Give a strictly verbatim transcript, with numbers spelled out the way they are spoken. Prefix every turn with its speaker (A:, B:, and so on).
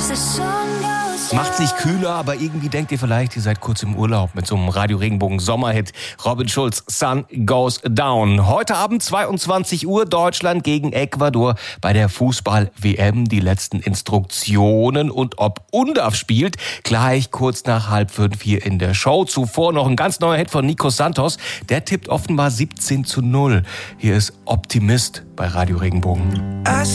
A: Macht's nicht kühler, aber irgendwie denkt ihr vielleicht, ihr seid kurz im Urlaub mit so einem Radio Regenbogen Sommerhit. Robin Schulz, Sun Goes Down. Heute Abend zweiundzwanzig Uhr, Deutschland gegen Ecuador bei der Fußball-W M. Die letzten Instruktionen und ob Undav spielt, gleich kurz nach halb fünf hier in der Show. Zuvor noch ein ganz neuer Hit von Nico Santos. Der tippt offenbar siebzehn zu null. Hier ist Optimist bei Radio Regenbogen.